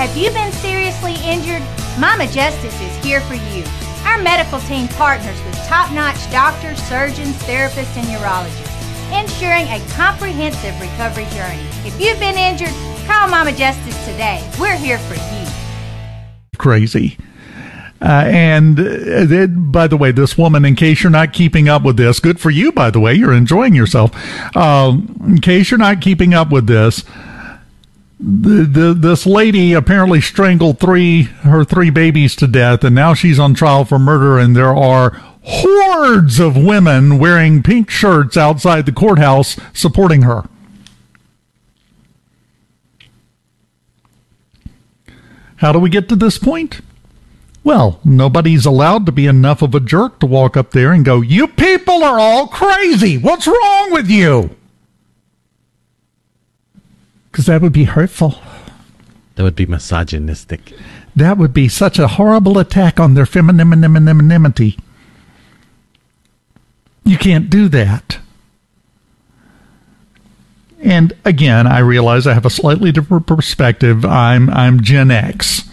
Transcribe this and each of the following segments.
Have you been seriously injured? Mama Justice is here for you. Our medical team partners with top-notch doctors, surgeons, therapists, and urologists, ensuring a comprehensive recovery journey. If you've been injured, call Mama Justice today. We're here for you. Crazy. By the way, this woman, in case you're not keeping up with this, good for you, by the way, you're enjoying yourself. In case you're not keeping up with this, this lady apparently strangled her three babies to death, and now she's on trial for murder, and there are hordes of women wearing pink shirts outside the courthouse supporting her. How do we get to this point? Well, nobody's allowed to be enough of a jerk to walk up there and go, "You people are all crazy. What's wrong with you?" Because that would be hurtful. That would be misogynistic. That would be such a horrible attack on their femininity. You can't do that. And again, I realize I have a slightly different perspective. I'm Gen X.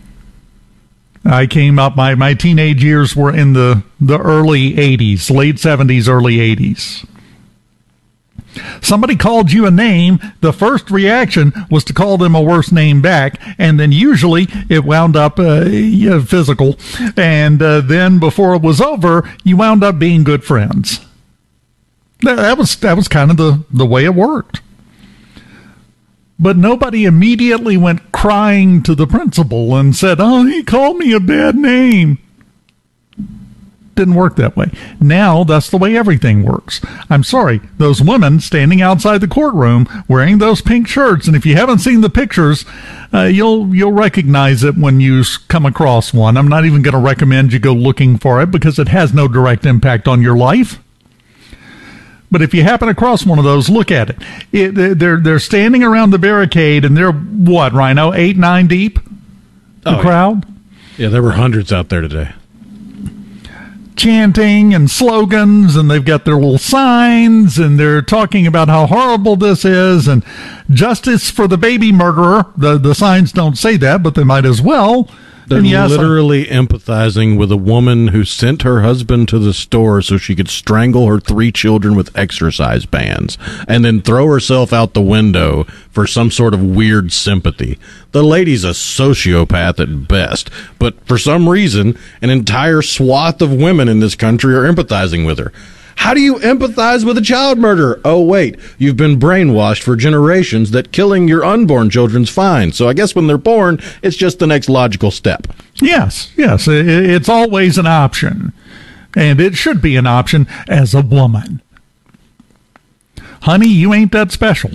I came up, my teenage years were in the early 80s, late 70s, early 80s. Somebody called you a name, the first reaction was to call them a worse name back, and then usually it wound up physical, and then before it was over, you wound up being good friends. That was kind of the way it worked. But nobody immediately went crying to the principal and said, "Oh, he called me a bad name." Didn't work that way. Now that's the way everything works. I'm sorry, those women standing outside the courtroom wearing those pink shirts, and if you haven't seen the pictures, you'll recognize it when you come across one. I'm not even going to recommend you go looking for it because it has no direct impact on your life. But if you happen across one of those, look at it. They're standing around the barricade, and they're, what, Rhino, 8, 9 deep? The crowd? Yeah, there were hundreds out there today. Chanting and slogans, and they've got their little signs, and they're talking about how horrible this is, and justice for the baby murderer. The signs don't say that, but they might as well. They're literally empathizing with a woman who sent her husband to the store so she could strangle her 3 children with exercise bands and then throw herself out the window for some sort of weird sympathy. The lady's a sociopath at best, but for some reason, an entire swath of women in this country are empathizing with her. How do you empathize with a child murderer? Oh, wait, you've been brainwashed for generations that killing your unborn children's fine. So I guess when they're born, it's just the next logical step. Yes. It's always an option. And it should be an option as a woman. Honey, you ain't that special.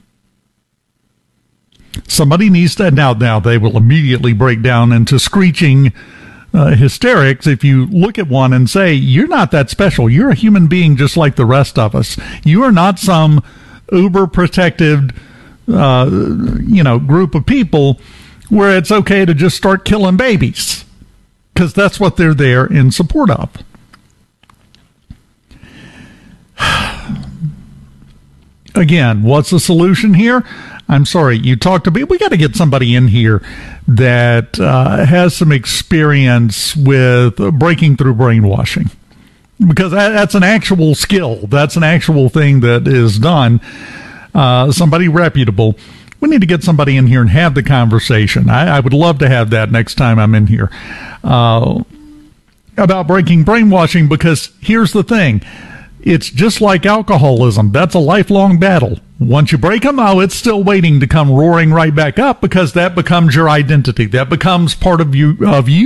Somebody needs to... Now they will immediately break down into screeching hysterics if you look at one and say, "You're not that special. You're a human being just like the rest of us. You are not some uber protected group of people where it's okay to just start killing babies," because that's what they're there in support of. Again, what's the solution here? I'm sorry, you talk to me. We got to get somebody in here that has some experience with breaking through brainwashing, because that's an actual skill. That's an actual thing that is done. Somebody reputable. We need to get somebody in here and have the conversation. I would love to have that next time I'm in here about breaking brainwashing, because here's the thing. It's just like alcoholism. That's a lifelong battle. Once you break them, it's still waiting to come roaring right back up, because that becomes your identity. That becomes part of you.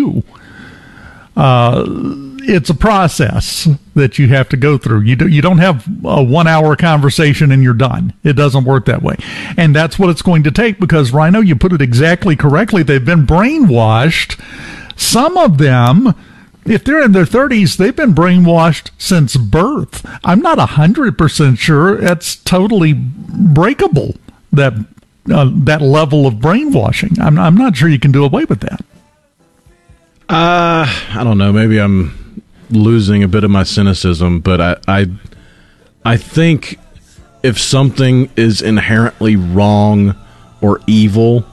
It's a process that you have to go through. You don't have a 1 hour conversation and you're done. It doesn't work that way. And that's what it's going to take, because, Rhino, you put it exactly correctly. They've been brainwashed. Some of them, if they're in their 30s, they've been brainwashed since birth. I'm not 100% sure that's totally breakable, that level of brainwashing. I'm not sure you can do away with that. I don't know. Maybe I'm losing a bit of my cynicism, but I think if something is inherently wrong or evil,